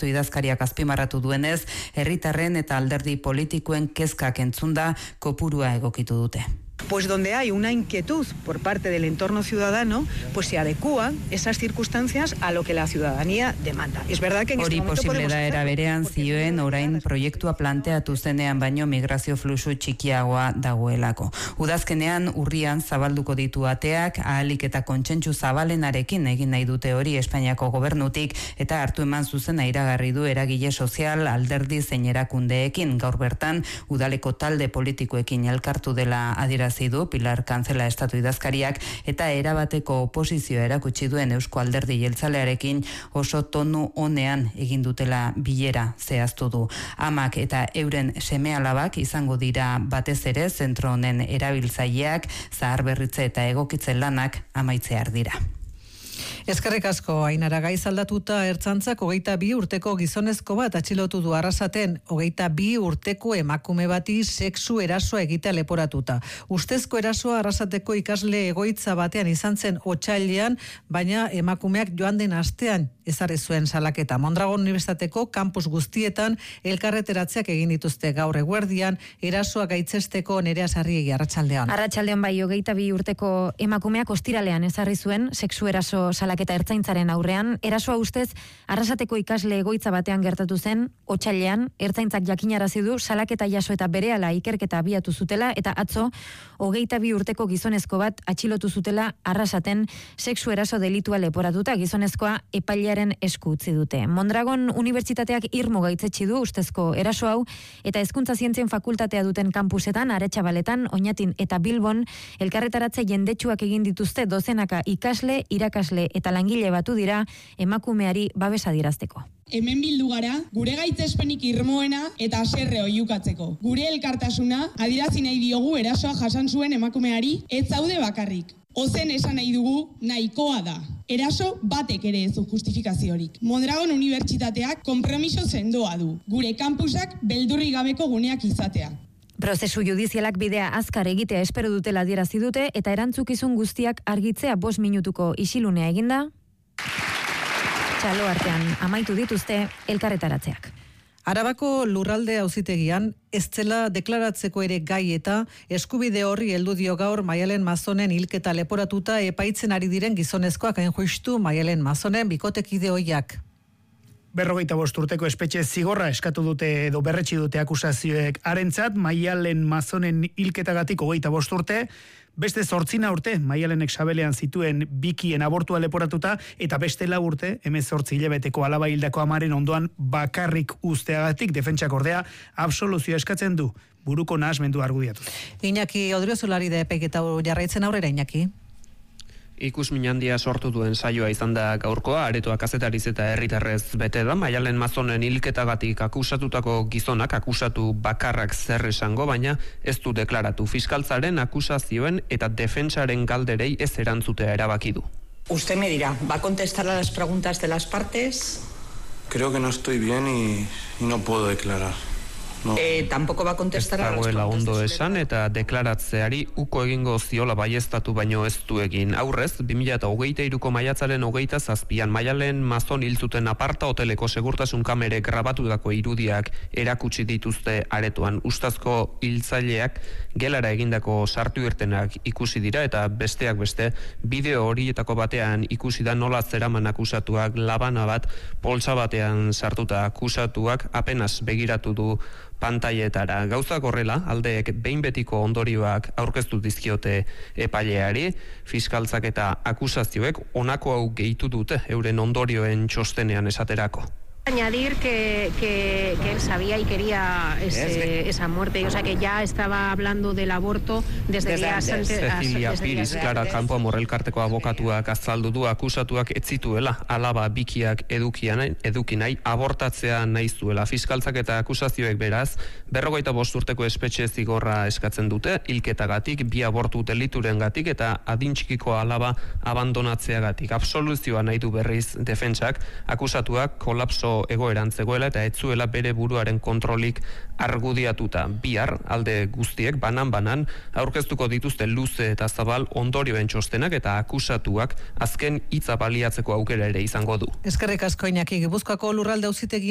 estatu idazkariak azpimarratu duenez, herritarren eta alderdi politikoen kezkak entzunda kopurua egokitu dute. Pues donde hay una inquietud por parte del entorno ciudadano, pues se adecúan esas circunstancias a lo que la ciudadanía demanda. Es verdad que en este momento posible da era berean zioen orain proiektua planteatu zenean baino migrazio fluxu txikiagoa dagoelako. Udazkenean urrian zabalduko ditu ateak, ahalik eta kontsentsu zabalenarekin egin nahi dute hori Espainiako gobernutik eta hartu eman zuzena iragarri du eragile sozial, alderdi zein erakundeekin. Gaur bertan udaleko talde politikoekin elkartu dela adierazi du Pilar Kantzela estatu idazkariak eta erabateko oposizioa erakutsi duen Eusko Alderdi Jeltzalearekin oso tonu onean egin dutela bilera zehaztu du. Amak eta euren seme-alabak izango dira batez ere zentro honen erabiltzaileak, zaharberritze eta egokitze lanak amaitzear dira. Eskerrik asko, Ainara. Gaiz aldatuta Ertzaintzak 22 urteko gizonezko bat atxilotu du Arrasaten, 22 urteko emakume bati sexu erasoa egitea leporatuta. Ustezko erasoa Arrasateko ikasle egoitza batean izan zen otsailean, baina emakumeak joan den astean ezarri zuen salaketa. Mondragon Unibertsitateko kampus guztietan elkarreteratzeak egin dituzte gaur eguerdian, erasoa gaitzesteko Nerea Sarriegi. Arratsaldean. Arratsaldean bai, 22 urteko emakumeak ostiralean ezarri zuen sexu eraso salaketa Ertzaintzaren aurrean. Erasoa ustez Arrasateko ikasle egoitza batean gertatu zen otsailean. Ertzaintzak jakinarazi du salaketa jaso eta berehala ikerketa abiatu zutela eta atzo 22 urteko gizonezko bat atxilotu zutela Arrasaten sexu eraso delitua leporatuta. Gizonezkoa epailearen esku utzi dute. Mondragon Unibertsitateak irmo gaitzetsi du ustezko eraso hau eta Hezkuntza Zientzien Fakultatea duten kampusetan, Aretxabaletan, Oñatin eta Bilbon elkarretaratze jendetsuak egin dituzte dozenaka ikasle, irakasle eta langile batu dira emakumeari babesa adierazteko. Hemen bildu gara, gure gaitzespenik irmoena eta haserre oihukatzeko. Gure elkartasuna adierazi nahi diogu erasoa jasan zuen emakumeari, ez zaude bakarrik. Ozen esan nahi dugu nahikoa da. Eraso batek ere ez du justifikaziorik. Mondragon Unibertsitateak konpromiso sendoa du. Gure kampusak beldurri gabeko guneak izatea. Prozesu judizialak bidea azkar egitea espero dutela adierazi dute eta erantzukizun guztiak argitzea 5 minutuko isilunea eginda. Txalo artean amaitu dituzte elkarretaratzeak. Arabako lurralde auzitegian ez zela deklaratzeko ere gai eta eskubide horri heldu dio gaur Maialen Mazonen hilketa leporatuta epaitzen ari diren gizonezkoak, hain justu Maialen Mazonen bikotekide ohiak. 45 urteko espetxe zigorra eskatu dute edo berretsi dute akusazioek harentzat. Maialen Mazonen hilketagatik 25 urte, beste 8 urte Maialenek sabelean zituen bikien abortua leporatuta eta beste 4 urte 18 hilabeteko alaba hildako amaren ondoan bakarrik uzteagatik. Defentsak ordea absoluzioa eskatzen du, buruko nahasmendu argudiatuz. Iñaki Odriozulari da epaiketa jarraitzen aurrera, Iñaki. Ikusmin handia sortu duen saioa izan da gaurkoa, aretoa kazetariz eta herritarrez bete da. Maialen Mazonen hilketagatik akusatutako gizonak akusatu bakarrak zer esango, baina ez du deklaratu. Fiskaltzaren akusazioen eta defentsaren galderei ez erantzutea erabaki du. Usted me dirá, ¿va a contestar a las preguntas de las partes? Creo que no estoy bien y no puedo declarar. No. Tampoco va a contestar a las preguntas. Ondo de esan eta deklaratzeari uko egingo ziola baieztatu baino ez du egin. Aurrez, 2023ko maiatzaren 27an Maialen Mazon hil zuten aparta hoteleko segurtasun kamerek grabatutako irudiak erakutsi dituzte aretoan. Ustazko hiltzaileak gelara egindako sartu irtenak ikusi dira eta besteak beste bideo horietako batean ikusi da nola zeraman akusatuak labana bat poltsa batean sartuta. Akusatuak apenas begiratu du pantailetara. Gauzak horrela, aldeek behin betiko ondorioak aurkeztu dizkiote epaileari, fiskaltzak eta akusazioek honako hau gehitu dute euren ondorioen txostenean esaterako. Añadir que él sabía y quería esa muerte, o sea que ya estaba hablando del aborto desde días antes. Cecilia Piris, Clara Campo Morrelkarteko abokatuak azaldu du akusatuak ez zituela alaba bikiak eduki nahi abortatzea nahi zuela. Fiskaltzak eta akusazioek beraz 45 urteko espetxe zigorra eskatzen dute, hilketagatik, 2 abortu deliturengatik eta adin txikiko alaba abandonatzeagatik. Absoluzioa nahi du berriz defentsak, akusatuak kolapso egoeran zegoela eta ez zuela bere buruaren kontrolik argudiatuta. Bihar alde guztiek banan aurkeztuko dituzte luze eta zabal ondorioen txostenak eta akusatuak azken hitza baliatzeko aukera ere izango du. Eskerrik asko, Iñaki. Gipuzkoako lurralde auzitegi